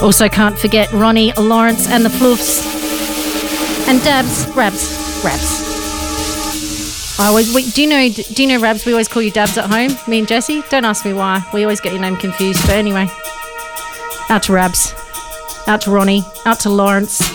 Also can't forget Ronnie, Lawrence and the Fluffs. And Dabs, Rabs. Do you know Rabs, we always call you Dabs at home, me and Jessie? Don't ask me why. We always get your name confused. But anyway, out to Rabs, out to Ronnie, out to Lawrence.